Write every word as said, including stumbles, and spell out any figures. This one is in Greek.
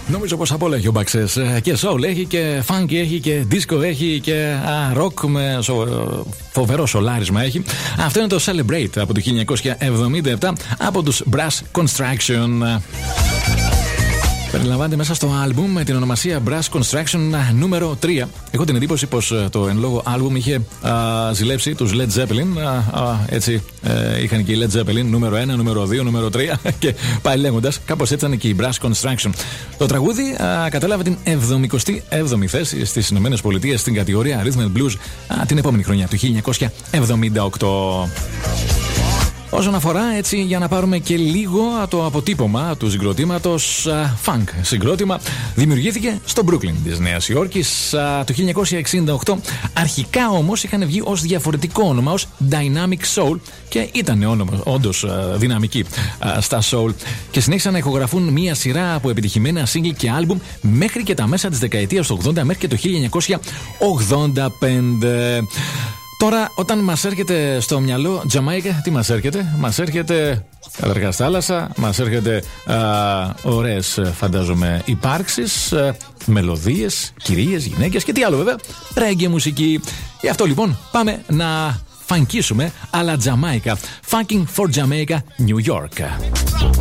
Νομίζω πως απ' όλα έχει ο Μπαξές. Και soul έχει και funk έχει και disco έχει και α, rock με σο, φοβερό σολάρισμα έχει. Αυτό είναι το Celebrate από το χίλια εννιακόσια εβδομήντα επτά από τους Brass Construction. Περιλαμβάνεται μέσα στο άλμπουμ με την ονομασία Brass Construction νούμερο τρία. Έχω την εντύπωση πως το εν λόγω άλμπουμ είχε α, ζηλέψει τους Led Zeppelin. Α, α, έτσι ε, είχαν και οι Led Zeppelin νούμερο ένα, νούμερο δύο, νούμερο τρία και πάει λέγοντας. Κάπως έτσι ήταν και η Brass Construction. Το τραγούδι α, κατέλαβε την εβδομηκοστή έβδομη θέση στις ΗΠΑ στην κατηγορία Rhythm and Blues α, την επόμενη χρονιά, το χίλια εννιακόσια εβδομήντα οκτώ. Όσον αφορά, έτσι, για να πάρουμε και λίγο το αποτύπωμα του συγκροτήματος uh, funk συγκρότημα, δημιουργήθηκε στο Brooklyn της Νέας Υόρκης uh, το χίλια εννιακόσια εξήντα οκτώ. Αρχικά όμως είχαν βγει ως διαφορετικό όνομα, ως Dynamic Soul, και ήταν όνομα, όντως uh, δυναμική uh, στα Soul, και συνέχισαν να ηχογραφούν μία σειρά από επιτυχημένα single και άλμπουμ μέχρι και τα μέσα της δεκαετίας του ογδόντα, μέχρι και το χίλια εννιακόσια ογδόντα πέντε. Τώρα, όταν μας έρχεται στο μυαλό Τζαμάικα, τι μας έρχεται? Μας έρχεται καταρχάς θάλασσα, μας έρχεται α, ωραίες, φαντάζομαι, υπάρξεις, α, μελωδίες, κυρίες, γυναίκες και τι άλλο βέβαια, ρέγγε μουσική. Γι' αυτό λοιπόν πάμε να φανκίσουμε αλλά Τζαμάικα. Funking for Jamaica, New York.